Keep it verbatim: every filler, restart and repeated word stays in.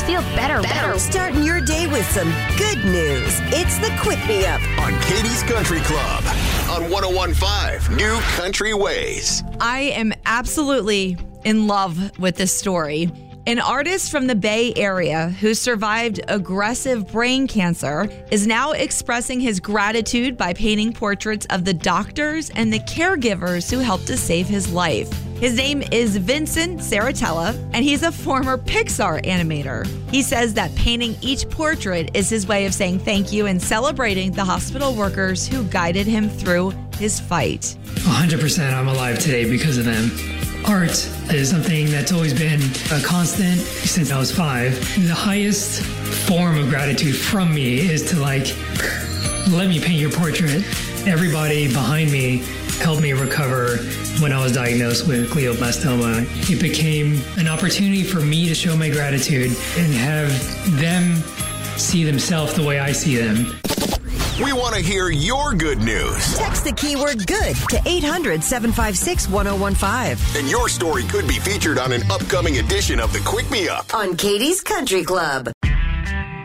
feel better, better. Starting your day with some good news. It's the Quick Me Up on Katie's Country Club on one oh one point five New Country Ways. I am absolutely in love with this story. An artist from the Bay Area who survived aggressive brain cancer is now expressing his gratitude by painting portraits of the doctors and the caregivers who helped to save his life. His name is Vincent Saratella, and he's a former Pixar animator. He says that painting each portrait is his way of saying thank you and celebrating the hospital workers who guided him through his fight. one hundred percent I'm alive today because of them. Art is something that's always been a constant since I was five. The highest form of gratitude from me is to, like, let me paint your portrait. Everybody behind me helped me recover when I was diagnosed with glioblastoma. It became an opportunity for me to show my gratitude and have them see themselves the way I see them. We want to hear your good news. Text the keyword good to eight hundred, seven five six, one oh one five. And your story could be featured on an upcoming edition of the Quick Me Up on Katie's Country Club.